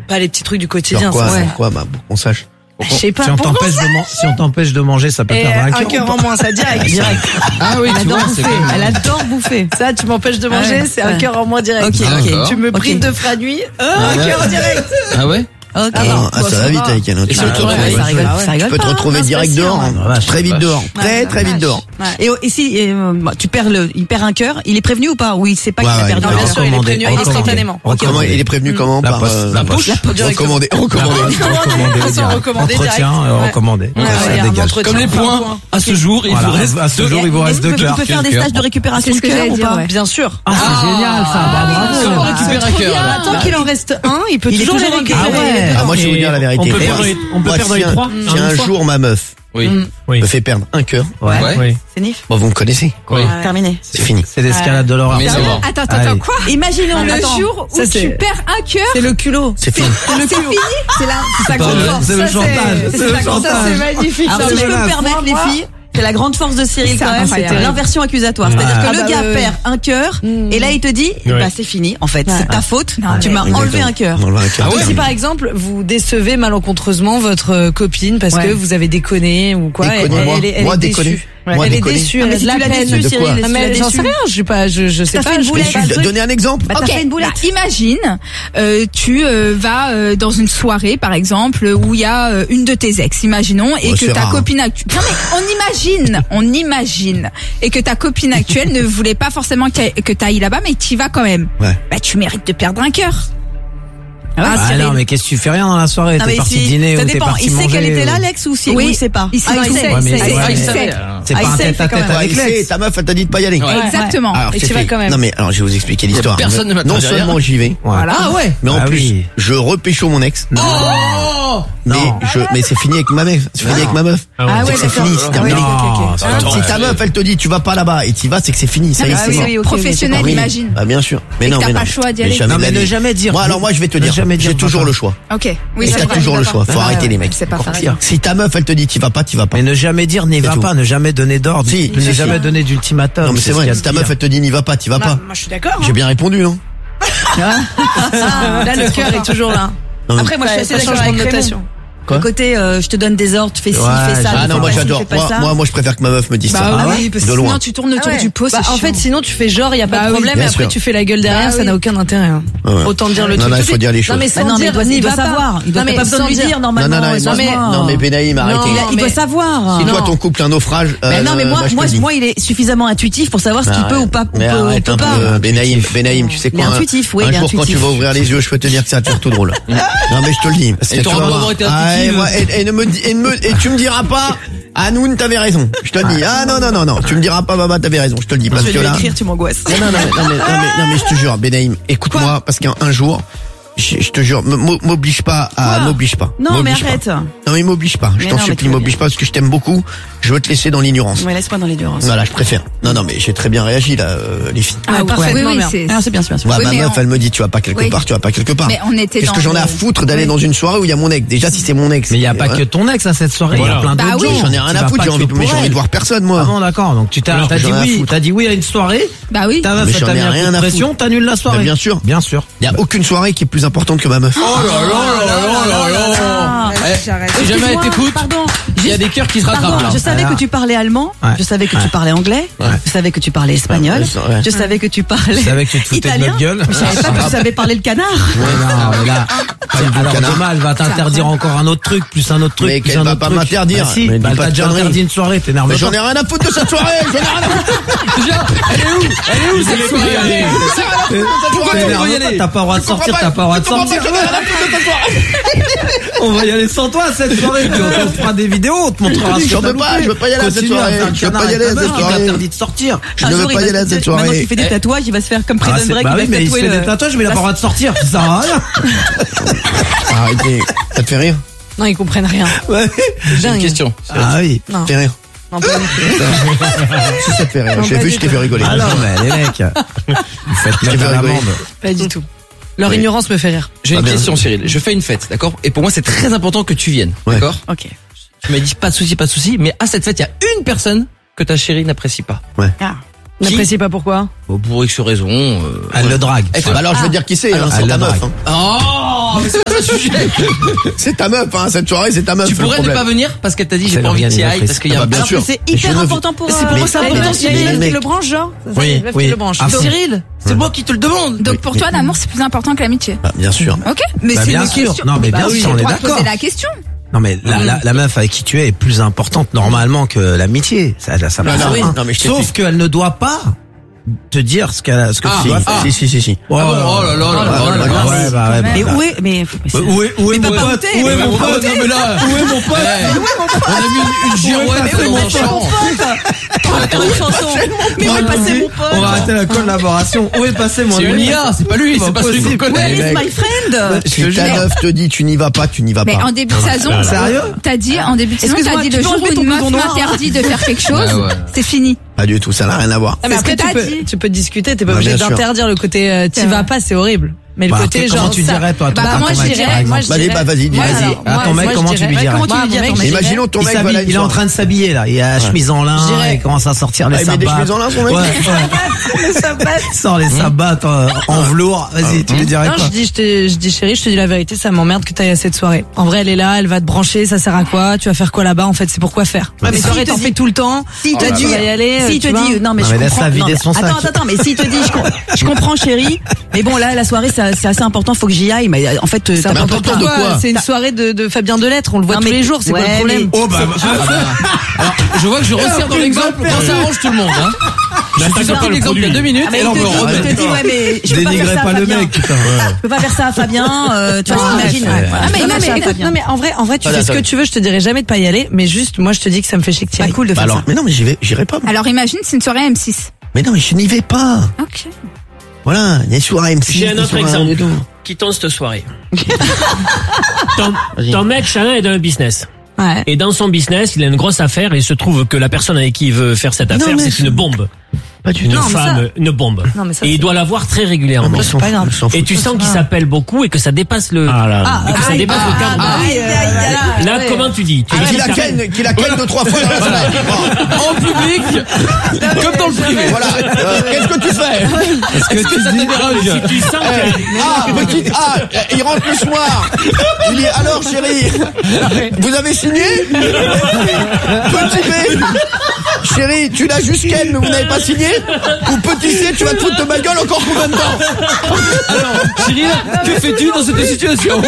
Pas les petits trucs du quotidien, quoi, ça. Ouais. quoi, bah, pour qu'on sache. Je sais pas. Si on t'empêche de manger, ça peut Et perdre un cœur en moins, ça direct. Ah oui, Elle tu vois, adore c'est bouffer. bien. Elle adore bouffer. Ça, tu m'empêches de manger, c'est un cœur en moins direct. Ok, D'accord. Tu me prives Ok. de franuit, un cœur direct. Ah ouais? Ok. Ça va vite avec elle. Et ça te retrouve, ça rigole, ça Tu rigole peux te pas. retrouver non, direct c'est dehors, sûr, hein. Très vite dehors. Très vite dehors. Et si il perd un cœur, il est prévenu ou pas? Oui, il sait pas qu'il a Ouais, perdu Non, un bien cœur. sûr, il est prévenu Recommandé. instantanément. Comment il est prévenu comment La par poste. La poche. recommandé. Recommandé. Entretien, recommandé. Ouais, Ça ouais, dégage. entretien. Comme les points, à ce jour, il Voilà. vous reste À ce deux. jour, il vous reste deux Tu cœurs. peux faire des stages de récupération de C'est ce que cœur j'allais ou dire, pas? ouais. Bien sûr. Ah, c'est génial, ça. Bah, Comment bravo. récupérer un cœur là? Tant qu'il en reste un, il peut Il est toujours toujours les en récupérer. Ah ouais. Ah, moi, je vais vous dire la vérité. On peut perdre les- on peut Moi, perdre si les un- trois. Si un jour ma meuf Oui. Oui. me fait perdre un cœur, Ouais. Ouais. C'est nif. bon, vous me connaissez. Oui. Terminé. C'est fini. C'est l'escalade de l'horreur. Mais non. Attends, Allez. quoi? Imaginons Le attends. jour où Ça, tu c'est- perds un cœur. C'est le culot. C'est fini. C'est fini. C'est sa pas grande vrai, force. c'est le Ça, chantage, c'est le ça, chantage. c'est magnifique. Alors, ça, si je c'est peux me menace. permettre, les filles, c'est la grande force de Cyril C'est quand même, incroyable. c'était l'inversion accusatoire. C'est-à-dire Ah que le bah gars ouais. perd un cœur, et là il te dit, Ouais. bah c'est fini, en fait, c'est ta faute, Non, tu mais- m'as enlevé un cœur. On enlève un cœur. Ah ouais. Si par exemple vous décevez malencontreusement votre copine parce Ouais. que vous avez déconné ou quoi, Déconné, moi. Moi, est déconné. déçue. Moi, Elle est déconné. déçue, Ah, elle mais a si de la tu l'as peine. déçu, de quoi Cyril, Ah, si tu mais l'as j'en déçu. sais rien, je sais pas, je sais T'as pas. fait une je- boulette. Mais donnez un exemple. Bah, t'as fait une boulette. Imagine, tu vas dans une soirée, par exemple, où il y a une de tes ex, imaginons, et Oh, que c'est ta rare. copine actuelle... Non mais on imagine, et que ta copine actuelle ne voulait pas forcément que t'ailles là-bas, mais tu y vas quand même. Ouais. Bah tu mérites de perdre un cœur. Ah, Ah Cyril. non, mais qu'est-ce que tu fais rien dans la soirée? Non, T'es mais parti si, dîner ça ou t'es dépend. parti Il sait manger qu'elle était là, ou- l'ex, ou si, Oui. ou il sait pas. Il sait, Ah, il sait. Ouais, mais il c'est sait, vrai, il c'est- sait. C'est Ah, pas il un sait, tête à fait quand tête même. avec Ouais, l'ex. ta meuf, elle t'a dit de pas y aller. Ouais. Exactement. Alors, Et c'est tu vas fait. quand même. Non mais alors je vais vous expliquer l'histoire. personne ne m'attend Non derrière. seulement j'y vais, Voilà. Ah ouais. mais en Ah plus oui. je repécho mon ex. Oh! Mais c'est fini avec ma meuf. C'est fini avec ma meuf. Ah ouais, C'est d'accord. fini, c'est terminé. Non, c'est pas Si vrai. ta meuf elle te dit tu vas pas là-bas et t'y vas, c'est que c'est fini. Ça y est, Ah c'est oui, mort. oui, ok, Professionnel, Oui. imagine. Ah bien sûr. Mais Et non, que t'as mais pas non. le choix d'y Mais aller. jamais Non, mais de la ne vie. jamais dire. Moi alors moi je vais te Ne dire. jamais dire J'ai toujours va le pas. choix. Ok. Oui, Et c'est t'as vrai. toujours le choix. Faut arrêter les mecs. C'est pas pareil. Si ta meuf elle te dit tu vas pas, tu vas pas. Mais ne jamais dire n'y C'est va tout. pas, ne jamais donner d'ordre, Si, ne si, jamais si. donner d'ultimatum. Non mais c'est ce qu'il y vrai. a Si de ta pire. meuf elle te dit n'y va pas, tu vas pas. Moi, je suis d'accord. J'ai bien répondu non? Là, le cœur est toujours là. Non, Après, moi, je suis assez Ça d'accord change avec de Raymond. notation. Quoi Le côté, je te donne des ordres, tu fais ci, Ouais, fais ça. Ah tu non, fais moi pas ci, j'adore. tu fais pas ça. Moi je préfère que ma meuf me dise ça. Bah oui, parce que De Sinon loin. tu tournes autour Ah ouais. du pot, c'est Bah, en chiant. fait, sinon tu fais genre, il y a pas Bah de oui. problème, et Bien après sûr. tu fais la gueule derrière, Bah ça oui. n'a aucun intérêt. Hein. Ouais. Autant dire le Non, truc. non, il Tu faut sais- dire les choses. Non mais Bah sans non, mais dire, il n'y doit va pas. savoir. Il doit Non, mais pas besoin de sans lui dire, normalement. Non, excuse-moi. non, mais Benaïm, arrêtez. Il doit savoir. Si toi Non. ton couple est un naufrage, Mais non, mais je te le dis. moi, il est suffisamment intuitif pour savoir ce qu'il peut ou pas, ou Mais peut, ou arrête peut un pas. peu, Benaïm, tu sais Il est quoi? intuitif, oui, un il est jour quand tu intuitif. vas ouvrir les yeux, je peux te dire que ça va te faire tout drôle. Non mais je te le dis. Parce Et que ton tu vas rendement voir. était Ah, et intuitif. moi, et tu me diras pas, Anoun, t'avais raison. Je te le dis. Ah non, tu me diras pas, Baba, t'avais raison. Je te le dis parce Je vais que lui là. écrire, tu m'angoisses. Non, mais je te jure, Benaïm, écoute-moi, parce qu'un jour, je te jure, m'oblige pas à, m'oblige pas. Non, mais M'oblige pas. arrête. Non, mais m'oblige pas. Je Mais t'en non, mais supplie, très m'oblige pas parce que je t'aime beaucoup. Je veux te laisser dans l'ignorance. Ouais, laisse-moi dans l'endurance. Voilà, je préfère. Non, mais j'ai très bien réagi, là, les filles. Ah, parfaitement oui, bien. c'est... Ah, c'est bien, c'est bien. c'est bien. Ouais, Oui, ma mais meuf, on- elle me dit, tu vas pas quelque Oui. part, tu vas pas quelque part. Mais on était Qu'est-ce dans que j'en ai à le- foutre d'aller Oui. dans une soirée où il y a mon ex? Déjà, si c'est mon ex. Mais il y a pas que ton ex à cette soirée, il y a plein Bah d'autres oui. gens. J'en ai rien Tu à vas foutre, pas j'ai que envie, pour mais j'ai elle. envie de voir personne, Ah moi. bon, d'accord. Donc t'as Alors, dit j'en ai rien à oui, foutre. t'as dit oui à une soirée. Bah oui. Ta Mais meuf, j'en t'as ai mis un rien coup de à pression, foutre. t'annules la soirée. Bah, bien sûr. Bien sûr. Il y a aucune soirée qui est plus importante que ma meuf. Oh J'arrête. Si jamais elle Excuse-moi, t'écoute, pardon. il y a des cœurs qui se rattrapent Pardon, là. je savais que tu parlais allemand, Ouais. je savais que tu parlais anglais, je savais que tu parlais espagnol, Ouais. je savais que tu parlais Je savais que tu te foutais de italien, notre gueule. mais je savais pas que tu savais parler le canard. Non, mais là, alors canard. demain, elle va t'interdire encore un autre truc, plus un autre truc, Mais plus qu'elle un va autre pas truc. m'interdire. Bah si, Mais dis bah, elle pas t'a de déjà conneries. interdit une soirée, t'énerve Mais pas. j'en ai rien à foutre de cette soirée. J'en ai rien à foutre. Elle est où cette soirée? T'énerve pas, t'as pas le droit de sortir, t'as pas le droit de sortir. On va y aller sans toi cette soirée, puis on te fera des vidéos, on te montrera ce que J'en t'as veux pas, loupé. je veux pas y aller à cette Continue soirée. faire le Je veux canard pas y avec aller à ta cette meuf, il soirée. t'interdit de sortir. Je Un ne veux jour, pas y il aller va à se- cette soirée. Maintenant qu'il fait des tatouages, il va se faire comme Ah, Prison c'est- Break, bah il oui, va mais il se tatouer fait des le... tatouages, mais il a pas le droit de sortir, ça sert à rien. Arrêtez. Ça te fait rire? Non, ils comprennent rien. Ouais. J'ai une question. Ah oui. Ça te fait rire? Non, pas du tout. Si ça te fait rire. Non, J'ai pas vu, du je t'ai tout. fait rigoler. Ah non, mais les mecs, vous faites Je t'ai mettre fait à rigoler. l'amende. Pas du tout. Leur Oui. ignorance me fait rire. J'ai une Pas bien. question, Cyril. Je fais une fête, d'accord? Et pour moi, c'est très important que tu viennes, Ouais. d'accord? Ok. Tu m'as dit pas de souci, mais à cette fête, il y a une personne que ta chérie n'apprécie pas. Ah. N'apprécie pas pourquoi? Bon, pour X raison. Elle le drague. Elle te- Bah alors, je veux dire qui c'est, hein, c'est elle ta le meuf. drague. hein. Oh! mais c'est pas ça le sujet. C'est ta meuf, hein, cette soirée, c'est ta meuf. Tu pourrais ne pas venir parce qu'elle t'a dit j'ai pas envie que tu y ailles parce qu'il y a bien sûr. C'est hyper important pour. C'est pour ça important. Il y a une meuf qui le branche, genre. Oui, oui. le branche. Cyril, c'est moi qui te le demande. Donc pour toi, l'amour c'est plus important que l'amitié. Bien sûr. Ok, mais Bah, c'est bien une sûr. question. Non, mais Bah bien oui, sûr, on j'ai est le droit de d'accord. poser la question. Non mais la meuf avec qui tu es plus importante normalement que l'amitié. Ça passe oui. rien. Non, mais je t'ai Sauf qu'elle ne doit pas te dire ce que tu dois faire. Si. Ouais, Oh là là. ouais, bah, ouais, Mais bah, où est, mais où est mon pote? Où est mon pote? Non mais là, Où est mon pote? on a vu une girouette dans un champ. Mais où est passé mon pote? On va arrêter la collaboration. Où est passé mon C'est une ami? IA, c'est pas lui, c'est pas celui qu'on connaît. Where is my friend? Si ta meuf te dit tu n'y vas pas, tu n'y vas Mais pas. en début de saison, Sérieux t'as dit en début de saison, Excuse-moi, t'as dit tu le peux jour enlever où ton une meuf bouton noir m'interdit de faire quelque chose, Ouais. c'est fini. Pas du tout, ça n'a rien à voir. Ah, mais C'est ce après, que t'as dit. tu peux discuter, t'es pas Bah, obligé bien sûr. d'interdire le côté t'y vas pas, c'est horrible. Mais le Bah, côté comment genre tu ça. dirais, toi, Bah, à moi ton je mec, dirais, par moi je exemple. dirais. Bah, vas-y, dis, Moi, vas-y. alors, À ton mec, moi, je comment tu lui dirais? Comment tu Moi, lui dirais mon ton mec, mec Imaginons ton mec, voilà, Il est en train de s'habiller là, il a chemise en lin, Je dirais- il commence à sortir les Ah, il met des sabbats. chemises en lin, son mec? Ouais. Il sort les sabbats en velours. Vas-y, tu lui dirais Non, quoi? je dis chérie, je te dis la vérité, ça m'emmerde que t'ailles à cette soirée. En vrai, elle est là, elle va te brancher, ça sert à quoi? Tu vas faire quoi là-bas? En fait, c'est pour quoi faire? Ouais, Les mais soirées, s'il te t'en dit- fais tout le temps. S'il te Tu dit, vas y aller. s'il te tu vois. dit, non mais Non, je mais laisse-la comprends. vider Non, son mais sac. attends, mais s'il te dit, je comprends chérie, mais bon là la soirée c'est assez important, faut que j'y aille. Mais en fait, C'est t'as pas important important de pour toi. quoi C'est une soirée de Fabien Delettre, on le voit Non, tous mais- les jours, c'est quoi ouais, le problème? mais- Oh bah, Alors, je vois que je resserre dans l'exemple quand ça arrange tout le monde. Hein. Je suis sorti l'exemple il y a 2 minutes Ah, mais et là on il me te dit, remet. il te dit, ouais, mais je peux pas faire dénigrez ça à pas le Fabien. mec, putain. Je peux pas faire ça à Fabien, tu vois, t'imagines. Ah mais, Je peux non, pas mais faire ça à écoute, Fabien. non mais en vrai tu Voilà, fais ce ça que va. tu veux, je te dirai jamais de pas y aller, mais juste moi je te dis que ça me fait chier que tu y Pas ailles. cool de Bah faire alors, ça. mais non, mais j'irai pas. moi. Alors imagine, c'est une soirée M6. Mais non, mais je n'y vais pas. Ok. Voilà, il y a une soirée M6. J'ai un des autre soirées exemple. et tout. Qui tombe cette soirée. Vas-y. Ton mec, Chana, est dans un business. Ouais. Et dans son business, il a une grosse affaire et il se trouve que la personne avec qui il veut faire cette Non, affaire, mais c'est une bombe. Pas du Une tout. Non, mais femme, une bombe. Non, mais ça, et il c'est- doit la voir très régulièrement. Ils s'en pas grave. foutent, ils s'en Et foutent. tu sens qu'il s'appelle beaucoup et que ça dépasse le, Ah là là. et que ça dépasse le cadre. Là, comment tu dis? Tu dis Qu'il la t'arrêtes. ken 2-3 fois dans la semaine. En public, comme dans le privé. Voilà. Qu'est-ce que tu fais? Est-ce que ça te dérange? Si tu sens que... Il rentre le soir. Il dit alors chérie, vous avez signé? Petit B, chérie, tu l'as juste ken mais vous n'avez pas signé? Ou petit C, tu vas te foutre de ma gueule encore combien de temps? Alors, Cyril, que fais-tu dans cette situation?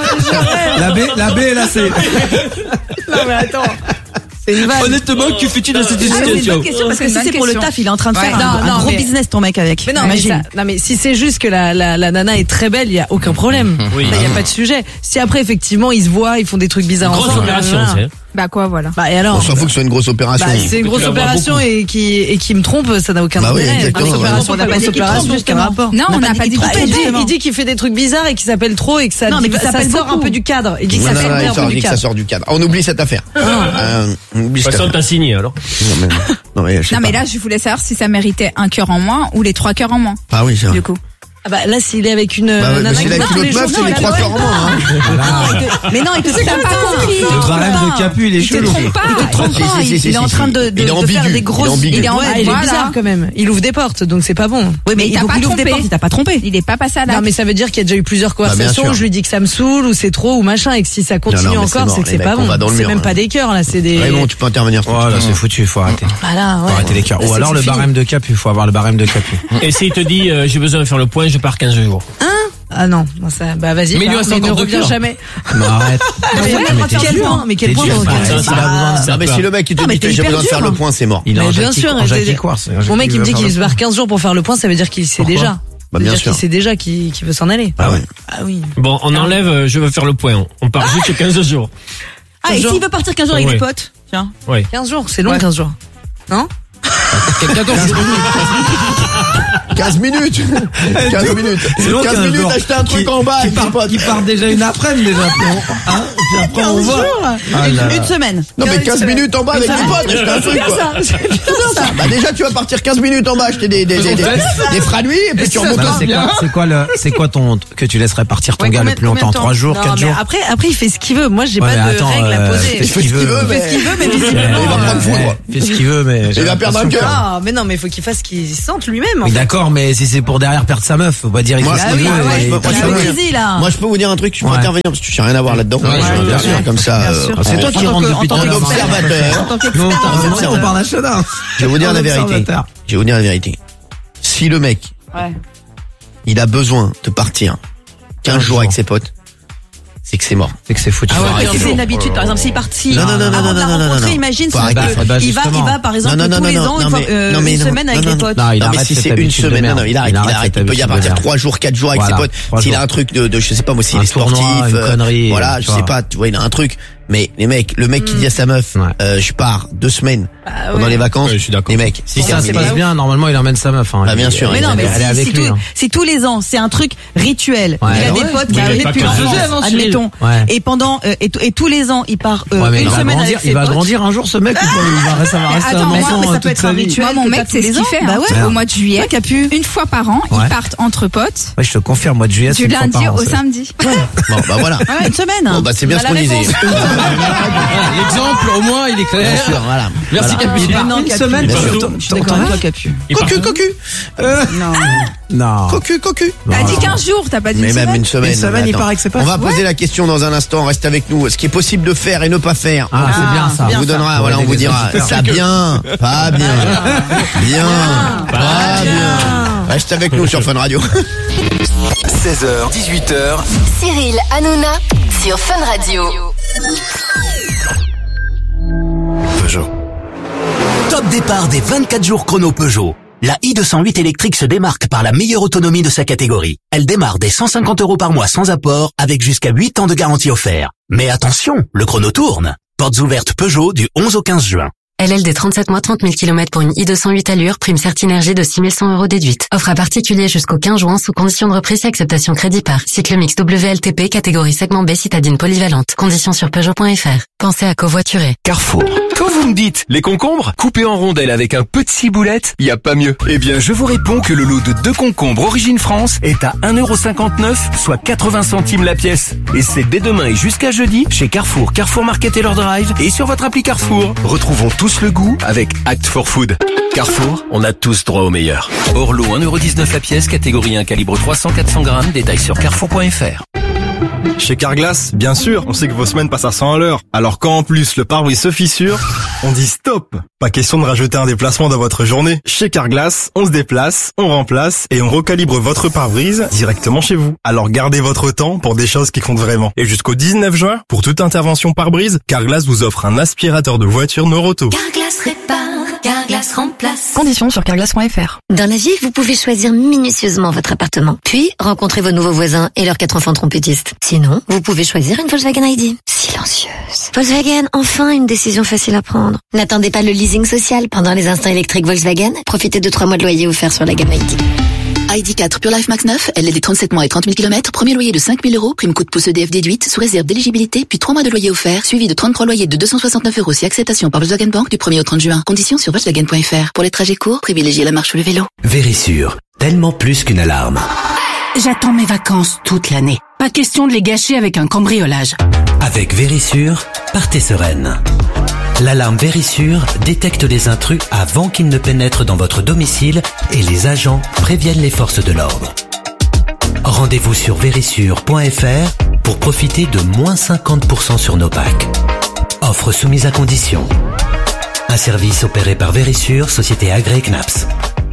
La B et la C. Non mais attends. C'est une vanne. Honnêtement, que fais-tu dans cette Ah, c'est une bonne situation? question parce que si C'est une c'est bonne pour le question. taf, il est en train de Ouais. faire Non, un non, gros mais- business ton mec avec. Mais non, mais, Imagine. non, mais si c'est juste que la nana est très belle, il y a aucun problème. Oui. Il y a pas de sujet. Si après effectivement ils se voient, ils font des trucs bizarres Grosse ensemble. opération, voilà. c'est. Bah quoi, voilà. Bah et alors On s'en fout que ce soit une grosse opération. bah, c'est une Tu grosse vas voir opération beaucoup. et qui me trompe, ça n'a aucun Bah oui, intérêt. exactement, Grosse ouais. opération, On n'a pas pas grosse dit qu'il opération, trompe, quel justement. rapport? Non, on n'a pas dit Bah, qu'il il dit qu'il fait des trucs bizarres et qu'il s'appelle trop et que ça, Non, mais qu'il ça s'appelle sort un beaucoup. peu du cadre. Il dit que Non, ça non, fait non, un il peu dit du que ça cadre. sort du cadre. On oublie cette affaire. On oublie De toute cette façon, affaire. t'as signé, alors. Non mais je sais Non mais pas. là, je voulais savoir si ça méritait un cœur en moins ou les 3 cœurs en moins. Ah oui, c'est vrai. Du coup. Ah bah là s'il est avec une Bah ouais, nana mais s'il qui a part avec tous une autre meuf, jours, c'est non, les il 3 a- cœurs en moins. hein. Mais non, il te trompe T'as pas compris. Le barème de Capu, il est Il te chelou. trompe pas. Il te trompe Si, pas, si, si, il est en si, train si. de Il est faire ambigu. des grosses. Il est ambigu. Il est en Ouais, il est Voilà. bizarre quand même. Il ouvre des portes, donc c'est pas bon. Oui, mais il il t'a faut pas qu'il ouvre des trompé. portes, il t'a pas trompé. Il est pas passé à Non l'acte. mais ça veut dire qu'il y a déjà eu plusieurs conversations sûr. où je lui dis que ça me saoule ou c'est trop ou machin et que si ça continue Non, mais c'est encore mort, c'est que les c'est pas mecs, on bon. va dans le C'est mur, même hein. pas des cœurs là, c'est des. Raymond, tu peux intervenir. Oh là, c'est foutu, faut arrêter. Voilà, ouais. Faut arrêter les cœurs. Bah, Ou c'est alors que le c'est fini. barème de Capu, il faut avoir le barème de Capu. Et s'il te dit, j'ai besoin de faire le point, je pars 15 jours. Ah non, non, ça, bah vas-y. Mais il lui reste ne encore deux reviens cœurs. jamais. Mais arrête. Quel point? Mais quel point? dur, dans pareil. quel- Ça, il a besoin de- Non mais si le mec il te Non, mais dit que t'es j'ai hyper besoin de faire dur. le point, c'est mort. Il est Mais en bien Jackie- sûr, en Jackie Quartz. Mon mec il me dit qu'il se barre 15 jours pour faire le point, ça veut dire qu'il sait Pourquoi déjà. Bah, Ça veut bien dire sûr. qu'il sait déjà qu'il veut s'en aller. Ah ouais. Ah oui. Bon, on enlève, je veux faire le point. On part juste 15 jours. Ah, et s'il veut partir 15 jours avec Ouais. des potes, tiens. 15 jours, c'est long Ouais. 15 jours. Non? 15 minutes. 15 minutes. C'est long, 15 minutes, acheter un truc en bas avec tes potes. Qui part déjà une après-midi déjà. Hein? Puis après on voit. Ah là là. Une semaine. Non mais 15 minutes en bas avec tes potes, acheter un truc quoi. Bah déjà tu vas partir 15 minutes en bas acheter des franuis et puis tu remontes Bah, au c'est quoi ton que tu laisserais partir ton Ouais, gars le combien- plus longtemps? combien de 3 jours, temps 4 Non, jours? mais après il fait ce qu'il veut. Moi j'ai Ouais, pas mais de attends, règles à poser. Il fait ce qu'il veut, Il fait ce qu'il veut, mais visiblement. Il va prendre foudre. Fait ce qu'il veut, mais. Il va perdre un cœur. Ah, mais non, mais il faut qu'il fasse ce qu'il sente lui-même. En Oui, fait. d'accord, mais si c'est pour derrière perdre sa meuf, faut pas dire il fait ce qu'il veut. Moi, je peux vous dire un truc, je peux intervenir parce que je n'ai rien à voir là-dedans. Bien sûr, comme ça. C'est toi qui rentre depuis ton observateur. On parle à Chaudin. Je vais vous dire la vérité. Si le mec, il a besoin de partir 15 jours avec ses potes, c'est que c'est mort. C'est que c'est foutu. C'est une habitude, par exemple, s'il part avant de la rencontrer, imagine, il va, par exemple, tous les ans, une semaine avec les potes. Non, mais si c'est une semaine, il arrête. Il peut y partir 3 jours, 4 jours avec ses potes. S'il a un truc de, je sais pas moi, s'il est sportif, voilà, je sais pas, tu vois, il a un truc. Mais les mecs, le mec qui dit à sa meuf, je pars 2 semaines pendant les vacances, je suis d'accord. les mecs, si ça se passe bien, normalement il emmène sa meuf. Bah bien sûr. Mais non, mais elle est avec lui. si tous les ans, c'est un truc rituel. Il a des potes qui arrivent depuis l'enfance, admettons. Et pendant et tous les ans, il part une semaine avec ses potes. Il va grandir un jour, ce mec. Ça va rester un enfant ça peut être un rituel. Mon mec, c'est ce qu'il fait. Au mois de juillet, une fois par an, ils partent entre potes. Ouais, je te confirme, mois de juillet, du lundi au samedi. Bon, bah voilà. Une semaine. Bon, bah c'est bien ce qu'on disait. L'exemple, au moins, il est clair. Bien sûr, voilà. Merci, Capu. Une semaine. Je suis d'accord avec toi, Capu. Non. Cocu. T'as dit 15 jours, t'as pas dit une semaine. Mais même une semaine. Une semaine, il paraît que c'est pas. On va poser la question dans un instant. Reste avec nous. Ce qui est possible de faire et ne pas faire. Ah, c'est bien ça. On vous donnera, voilà, on vous dira. Ça bien, pas bien. Bien, pas bien. Reste avec nous sur Fun Radio. 16h, 18h. Cyril Hanouna sur Fun Radio. Peugeot. Top départ des 24 jours chrono Peugeot. La i208 électrique se démarque par la meilleure autonomie de sa catégorie. Elle démarre dès 150 € par mois sans apport, avec jusqu'à 8 ans de garantie offert. Mais attention, le chrono tourne. Portes ouvertes Peugeot du 11 au 15 juin. LLD 37 mois, 30 000 km pour une i208 allure, prime Certinergie de 6 100 € déduite. Offre à particulier jusqu'au 15 juin sous condition de reprise et acceptation crédit par. Cycle mix WLTP, catégorie segment B, citadine polyvalente. Conditions sur Peugeot.fr. Pensez à covoiturer. Carrefour. Quand vous me dites les concombres, coupés en rondelles avec un peu de ciboulette, y a pas mieux. Eh bien, je vous réponds que le lot de 2 concombres Origine France est à 1,59 €, soit 80 centimes la pièce. Et c'est dès demain et jusqu'à jeudi chez Carrefour, Carrefour Market et leur Drive et sur votre appli Carrefour. Retrouvons tous le goût avec Act for Food. Carrefour, on a tous droit au meilleur. Orlo 1,19 € la pièce, catégorie 1, calibre 300-400 grammes, détails sur carrefour.fr. Chez Carglass, bien sûr, on sait que vos semaines passent à 100 à l'heure. Alors quand en plus le pare-brise se fissure, on dit stop. Pas question de rajouter un déplacement dans votre journée. Chez Carglass, on se déplace, on remplace et on recalibre votre pare-brise directement chez vous. Alors gardez votre temps pour des choses qui comptent vraiment. Et jusqu'au 19 juin, pour toute intervention pare-brise, Carglass vous offre un aspirateur de voiture Noroto. Carglass répare, Carglass remplace. Conditions sur carglass.fr. Dans la vie, vous pouvez choisir minutieusement votre appartement. Puis, rencontrer vos nouveaux voisins et leurs 4 enfants trompettistes. Sinon, vous pouvez choisir une Volkswagen ID. Silencieuse. Volkswagen, enfin une décision facile à prendre. N'attendez pas le leasing social. Pendant les instants électriques Volkswagen, profitez de 3 mois de loyer offerts sur la gamme ID. ID4 Pure Life Max 9, LLD 37 mois et 30 000 km, premier loyer de 5 000 €, prime coup de pouce EDF déduite, sous réserve d'éligibilité, puis 3 mois de loyer offert, suivi de 33 loyers de 269 € si acceptation par Volkswagen Bank du 1er au 30 juin. Conditions sur Volkswagen.fr. Pour les trajets courts, privilégiez la marche ou le vélo. Vérissure, tellement plus qu'une alarme. J'attends mes vacances toute l'année. Pas question de les gâcher avec un cambriolage. Avec Vérissure, partez sereine. L'alarme Vérissure détecte les intrus avant qu'ils ne pénètrent dans votre domicile et les agents préviennent les forces de l'ordre. Rendez-vous sur vérissure.fr pour profiter de moins 50% sur nos packs. Offre soumise à condition. Un service opéré par Vérissure, société agréée CNAPS.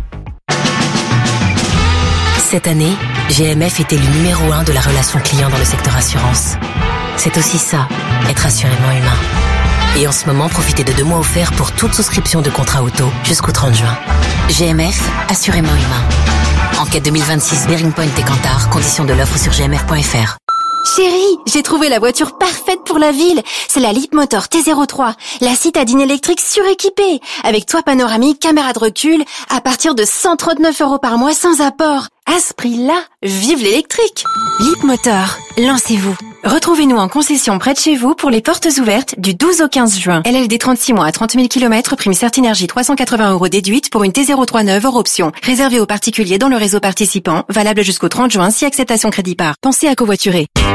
Cette année, GMF était le numéro 1 de la relation client dans le secteur assurance. C'est aussi ça, être assurément humain. Et en ce moment, profitez de 2 mois offerts pour toute souscription de contrat auto jusqu'au 30 juin. GMF, assurément humain. Enquête 2026, Bearing Point et Kantar, conditions de l'offre sur gmf.fr. Chérie, j'ai trouvé la voiture parfaite pour la ville. C'est la Leapmotor T03, la citadine électrique suréquipée, avec toit panoramique, caméra de recul, à partir de 139 € par mois sans apport. À ce prix-là, vive l'électrique! Leapmotor, lancez-vous. Retrouvez-nous en concession près de chez vous pour les portes ouvertes du 12 au 15 juin. LLD 36 mois à 30 000 km, prime Certinergie 380 € déduite pour une T03 neuve hors option. Réservée aux particuliers dans le réseau participant, valable jusqu'au 30 juin si acceptation crédit par. Pensez à covoiturer.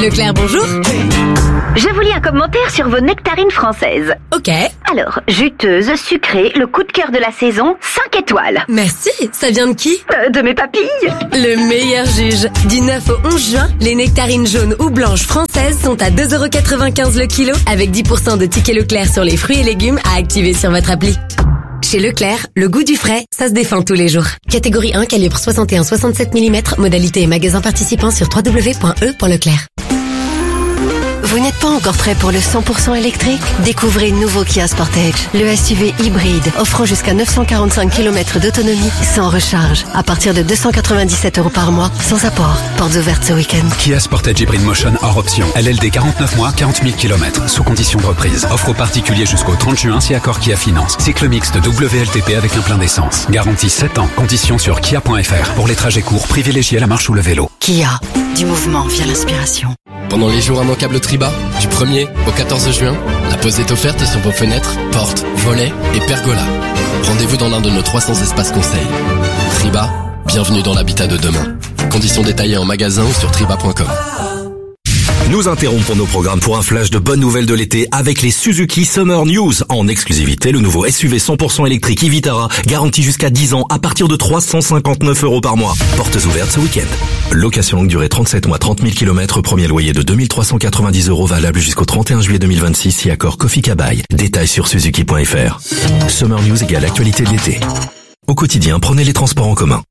Leclerc, bonjour. Je vous lis un commentaire sur vos nectarines françaises. Ok. Alors, juteuse, sucrée, le coup de cœur de la saison, 5 étoiles. Merci, ça vient de qui? De mes papilles. Le meilleur juge. Du 9 au 11 juin, les nectarines jaunes ou blanches françaises sont à 2,95€ le kilo, avec 10% de tickets Leclerc sur les fruits et légumes à activer sur votre appli. Chez Leclerc, le goût du frais, ça se défend tous les jours. Catégorie 1, calibre 61-67 mm, modalité et magasin participant sur www.e.leclerc. Vous n'êtes pas encore prêt pour le 100% électrique? Découvrez le nouveau Kia Sportage, le SUV hybride, offrant jusqu'à 945 km d'autonomie sans recharge, à partir de 297€ par mois, sans apport. Portes ouvertes ce week-end. Kia Sportage Hybrid Motion hors option. LLD 49 mois, 40 000 km, sous condition de reprise. Offre aux particuliers jusqu'au 30 juin si accord Kia Finance. Cycle mixte WLTP avec un plein d'essence. Garantie 7 ans. Conditions sur kia.fr. Pour les trajets courts, privilégiez la marche ou le vélo. Kia, du mouvement via l'inspiration. Pendant les jours immanquables Triba, du 1er au 14 juin, la pause est offerte sur vos fenêtres, portes, volets et pergolas. Rendez-vous dans l'un de nos 300 espaces conseils. Triba, bienvenue dans l'habitat de demain. Conditions détaillées en magasin ou sur triba.com. Nous interrompons nos programmes pour un flash de bonnes nouvelles de l'été avec les Suzuki Summer News. En exclusivité, le nouveau SUV 100% électrique e-Vitara, garanti jusqu'à 10 ans à partir de 359€ par mois. Portes ouvertes ce week-end. Location longue durée 37 mois, 30 000 km, premier loyer de 2390€ valable jusqu'au 31 juillet 2026 si accord Kofi Kabai. Détails sur suzuki.fr. Summer News égale actualité de l'été. Au quotidien, prenez les transports en commun.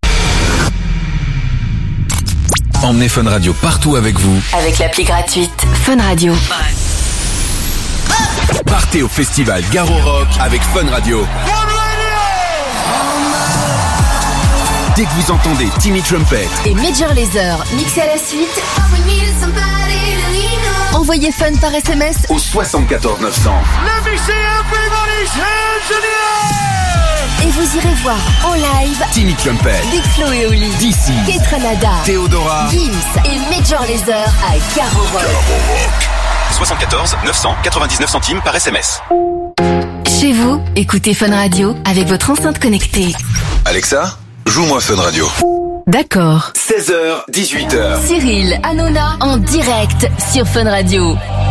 Emmenez Fun Radio partout avec vous. Avec l'appli gratuite Fun Radio. Partez au festival Garo Rock avec Fun Radio. Dès que vous entendez Timmy Trumpet et Major Lazer mixés à la suite, envoyez Fun par SMS au 74 900. Et vous irez voir en live Timmy Trumpet, Big Flo et Oli, DC, Ketranada, Théodora, Gims et Major Lazer à Garo Rock. 74 900 99 centimes par SMS. Chez vous, écoutez Fun Radio avec votre enceinte connectée. Alexa, joue-moi Fun Radio. D'accord. 16h, 18h. Cyril Hanouna en direct sur Fun Radio.